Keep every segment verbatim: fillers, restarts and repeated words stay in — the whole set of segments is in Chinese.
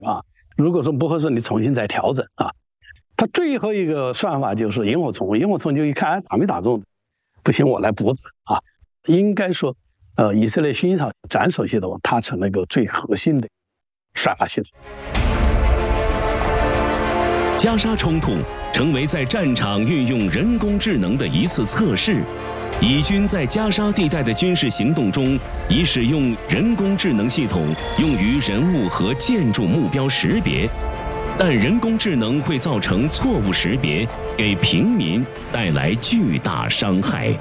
啊。如果说不合适，你重新再调整啊。他最后一个算法就是萤火虫，萤火虫就一看，哎，打没打中，不行，我来补啊。应该说，呃，以色列薰衣草斩首系统，它成了一个最核心的算法系统。 加沙冲突成为在战场运用人工智能的一次测试。以军在加沙地带的军事行动中，已使用人工智能系统用于人物和建筑目标识别，但人工智能会造成错误识别，给平民带来巨大伤害。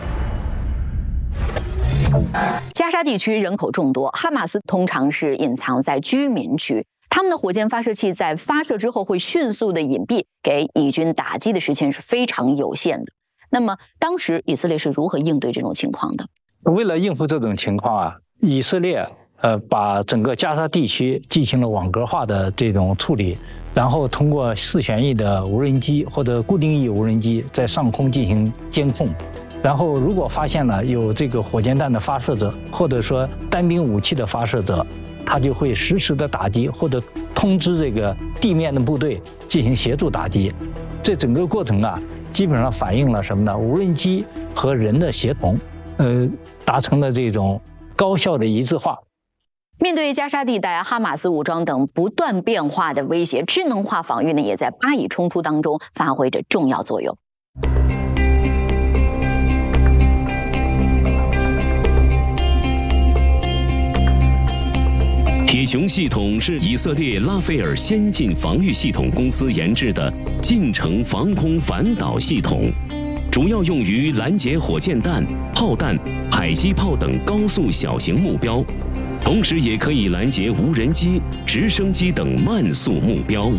加沙地区人口众多，哈马斯通常是隐藏在居民区，他们的火箭发射器在发射之后会迅速的隐蔽，给以军打击的时间是非常有限的。那么当时以色列是如何应对这种情况的？ 为了应付这种情况啊，以色列呃把整个加沙地区进行了网格化的这种处理，然后通过四旋翼的无人机或者固定翼无人机在上空进行监控，然后如果发现了有这个火箭弹的发射者，或者说单兵武器的发射者，他就会实时的打击，或者通知这个地面的部队进行协助打击。这整个过程啊，基本上反映了什么呢？无人机和人的协同，呃，达成了这种高效的一致化。 面对加沙地带哈马斯武装等不断变化的威胁，智能化防御呢，也在巴以冲突当中发挥着重要作用。 铁穹系统是以色列拉斐尔先进防御系统公司研制的近程防空反导系统，主要用于拦截火箭弹、炮弹、迫击炮等高速小型目标，同时也可以拦截无人机、直升机等慢速目标。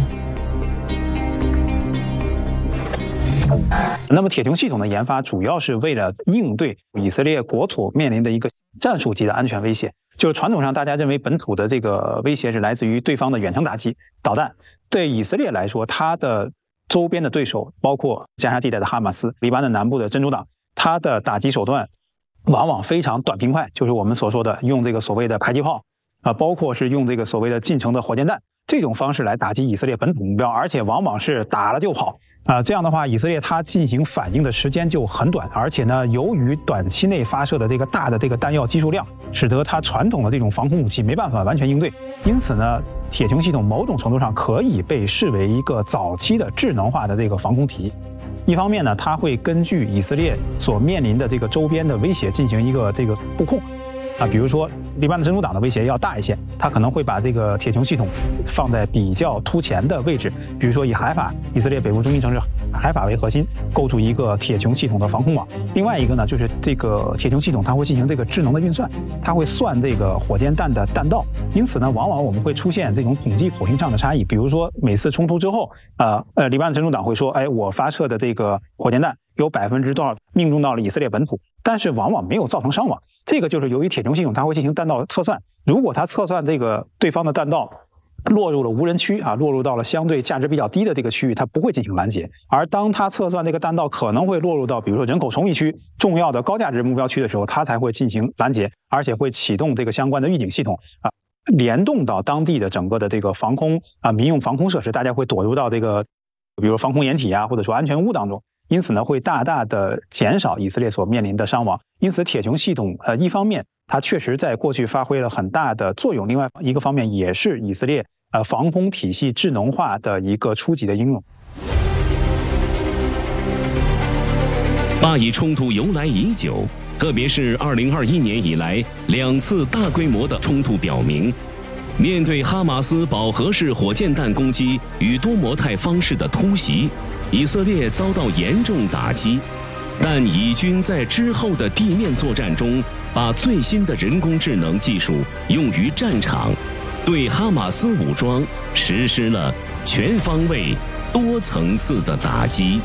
那么铁穹系统的研发主要是为了应对以色列国土面临的一个战术级的安全威胁。就是传统上大家认为本土的这个威胁是来自于对方的远程打击导弹，对以色列来说，它的周边的对手包括加沙地带的哈马斯、黎巴嫩南部的真主党，它的打击手段往往非常短平快，就是我们所说的用这个所谓的迫击炮啊，包括是用这个所谓的近程的火箭弹这种方式来打击以色列本土目标，而且往往是打了就跑。啊，这样的话，以色列它进行反应的时间就很短，而且呢，由于短期内发射的这个大的这个弹药基数量，使得它传统的这种防空武器没办法完全应对。因此呢，铁穹系统某种程度上可以被视为一个早期的智能化的这个防空体系。一方面呢，它会根据以色列所面临的这个周边的威胁进行一个这个布控。啊，比如说黎巴嫩真主党的威胁要大一些，它可能会把这个铁穹系统放在比较突前的位置，比如说以海法，以色列北部中心城市海法为核心，构筑一个铁穹系统的防空网。另外一个呢，就是这个铁穹系统它会进行这个智能的运算，它会算这个火箭弹的弹道，因此呢，往往我们会出现这种统计口径上的差异。比如说每次冲突之后，呃呃，黎巴嫩真主党会说，哎，我发射的这个火箭弹有百分之多少命中到了以色列本土，但是往往没有造成伤亡。这个就是由于铁穹系统它会进行弹道测算，如果它测算这个对方的弹道落入了无人区啊，落入到了相对价值比较低的这个区域，它不会进行拦截。而当它测算这个弹道可能会落入到比如说人口稠密区、重要的高价值目标区的时候，它才会进行拦截，而且会启动这个相关的预警系统啊，联动到当地的整个的这个防空啊民用防空设施，大家会躲入到这个比如防空掩体啊，或者说安全屋当中。因此呢，会大大的减少以色列所面临的伤亡。因此，铁穹系统，呃，一方面它确实在过去发挥了很大的作用，另外一个方面也是以色列呃防空体系智能化的一个初级的应用。 巴以冲突由来已久，特别是二零二一年以来两次大规模的冲突表明，面对哈马斯饱和式火箭弹攻击与多模态方式的突袭，以色列遭到严重打击。但以军在之后的地面作战中，把最新的人工智能技术用于战场，对哈马斯武装实施了全方位、多层次的打击。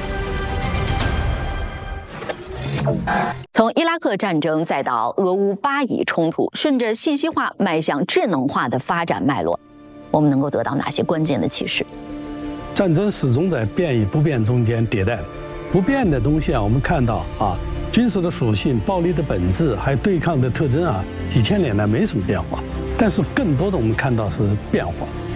从伊拉克战争再到俄乌巴以冲突，顺着信息化迈向智能化的发展脉络，我们能够得到哪些关键的启示？ 战争始终在变与不变中间迭代。不变的东西啊，我们看到啊，军事的属性、暴力的本质，还有对抗的特征啊，几千年来没什么变化。 但是更多的我们看到是变化。